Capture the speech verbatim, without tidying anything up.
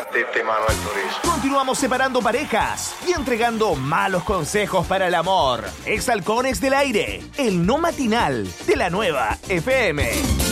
partiste Manuel Turizo. Continuamos separando parejas y entregando malos consejos para el amor. Ex Halcones del Aire, el no matinal de la nueva F M.